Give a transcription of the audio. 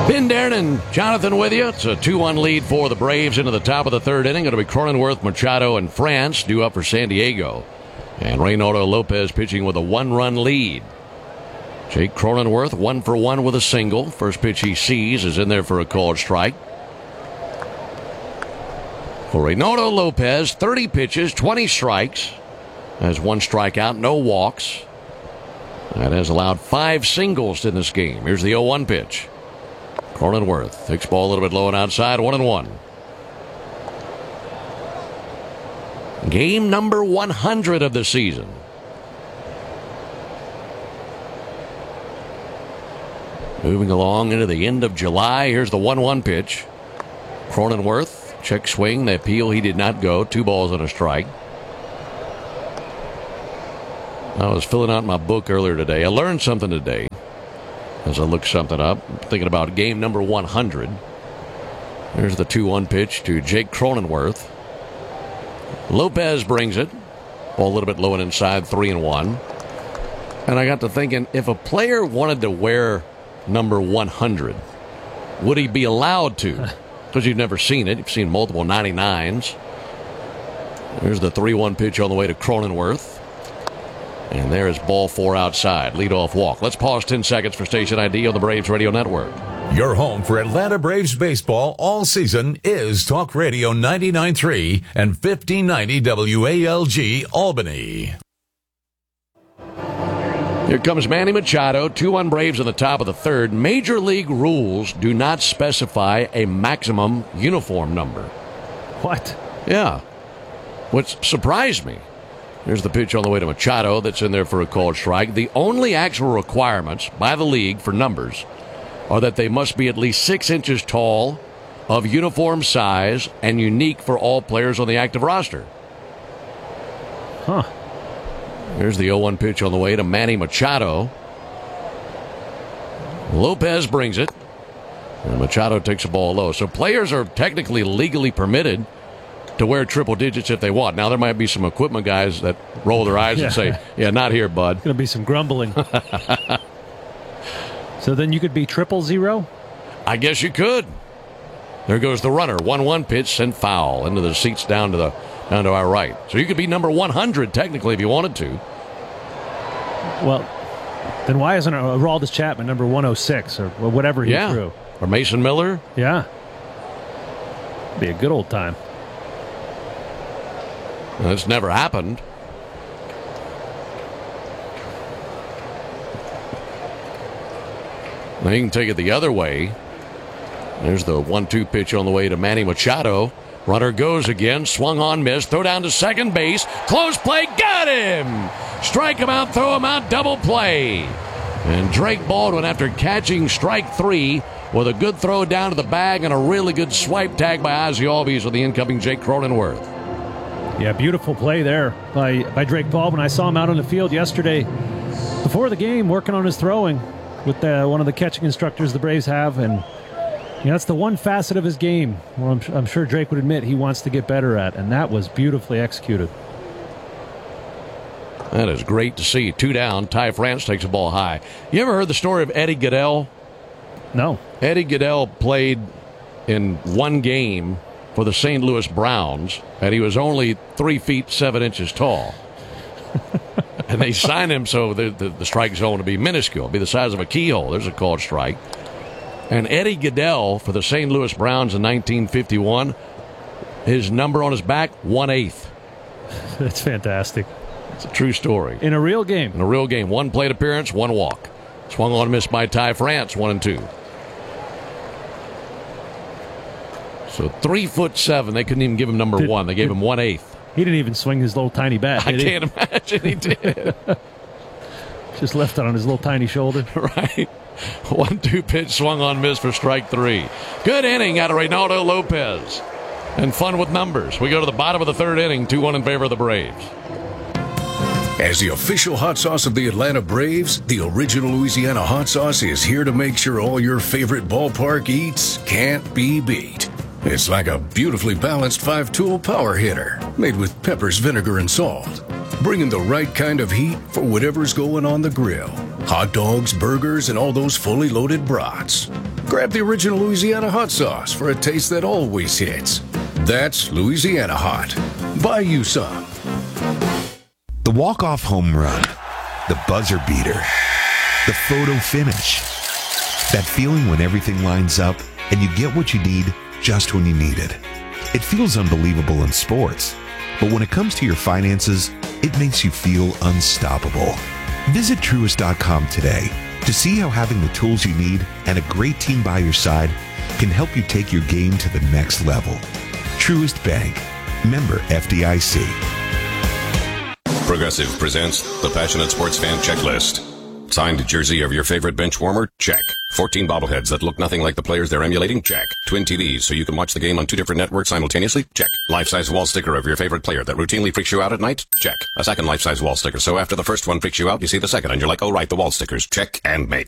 Ben Darren and Jonathan with you. It's a 2-1 lead for the Braves into the top of the third inning. Going to be Cronenworth, Machado, and France due up for San Diego. And Reynaldo Lopez pitching with a 1-run lead. Jake Cronenworth 1 for 1 with a single. First pitch he sees is in there for a called strike. For Reynaldo Lopez, 30 pitches, 20 strikes. Has 1 strikeout, no walks. That has allowed 5 singles in this game. Here's the 0-1 pitch. Cronenworth takes ball a little bit low and outside, 1-1. Game number 100 of the season. Moving along into the end of July. Here's the 1-1 pitch. Cronenworth, check swing. The appeal, he did not go. 2 balls and a strike. I was filling out my book earlier today. I learned something today as I looked something up. Thinking about game number 100. There's the 2-1 pitch to Jake Cronenworth. Lopez brings it. Ball a little bit low and inside, 3-1. And I got to thinking, if a player wanted to wear number 100, would he be allowed to? Because you've never seen it. You've seen multiple 99s. There's the 3-1 pitch on the way to Cronenworth. And there is ball 4 outside. Leadoff walk. Let's pause 10 seconds for station ID on the Braves Radio Network. Your home for Atlanta Braves baseball all season is Talk Radio 99.3 and 1590 WALG Albany. Here comes Manny Machado. 2-1 Braves in the top of the third. Major League rules do not specify a maximum uniform number. What? Yeah. Which surprised me. Here's the pitch on the way to Machado that's in there for a called strike. The only actual requirements by the league for numbers are that they must be at least 6 inches tall, of uniform size, and unique for all players on the active roster. Huh. Here's the 0-1 pitch on the way to Manny Machado. Lopez brings it. And Machado takes the ball low. So players are technically legally permitted to wear triple digits if they want. Now, there might be some equipment guys that roll their eyes and say, yeah, not here, bud. Going to be some grumbling. So then you could be 000? I guess you could. There goes the runner. 1-1 pitch, sent foul into the seats down to our right. So you could be number 100 technically if you wanted to. Well, then why isn't Aroldis Chapman number 106 or whatever he threw? Or Mason Miller? Yeah. Be a good old time. That's never happened. Now you can take it the other way. There's the 1-2 pitch on the way to Manny Machado. Runner goes again. Swung on, missed. Throw down to second base. Close play. Got him! Strike him out, throw him out. Double play. And Drake Baldwin, after catching strike 3 with a good throw down to the bag and a really good swipe tag by Ozzie Albies with the incoming Jake Cronenworth. Yeah, beautiful play there by Drake Baldwin. I saw him out on the field yesterday before the game working on his throwing with one of the catching instructors the Braves have. And that's the one facet of his game where I'm sure Drake would admit he wants to get better at. And that was beautifully executed. That is great to see. 2 down. Ty France takes the ball high. You ever heard the story of Eddie Goodell? No. Eddie Goodell played in one game for the St. Louis Browns, and he was only 3 feet 7 inches tall. And they signed him so the strike zone to be minuscule, be the size of a keyhole. There's a called strike. And Eddie Goodell for the St. Louis Browns in 1951, his number on his back, 1/8. That's fantastic. It's a true story. In a real game. In a real game. 1 plate appearance, 1 walk. Swung on and missed by Ty France, 1-2. So 3'7". They couldn't even give him number 1. They gave him 1/8. He didn't even swing his little tiny bat. I can't imagine he did. Just left it on his little tiny shoulder. Right. 1-2 pitch swung on, miss for strike 3. Good inning out of Reynaldo Lopez. And fun with numbers. We go to the bottom of the third inning, 2-1 in favor of the Braves. As the official hot sauce of the Atlanta Braves, the original Louisiana hot sauce is here to make sure all your favorite ballpark eats can't be beat. It's like a beautifully balanced 5-tool power hitter made with peppers, vinegar, and salt, bringing the right kind of heat for whatever's going on the grill. hot dogs, burgers, and all those fully loaded brats. Grab the original Louisiana hot sauce for a taste that always hits. That's Louisiana Hot. Buy you some. The walk-off home run, the buzzer beater, the photo finish. That feeling when everything lines up and you get what you need just when you need it. It feels unbelievable in sports, but when it comes to your finances, it makes you feel unstoppable. Visit Truist.com today to see how having the tools you need and a great team by your side can help you take your game to the next level. Truist Bank. Member FDIC. Progressive presents the Passionate Sports Fan Checklist. Signed jersey of your favorite bench warmer? Check. 14 bobbleheads that look nothing like the players they're emulating? Check. Twin TVs so you can watch the game on 2 different networks simultaneously? Check. Life-size wall sticker of your favorite player that routinely freaks you out at night? Check. A second life-size wall sticker so after the first one freaks you out, you see the second and you're like, oh right, the wall stickers. Check and mate.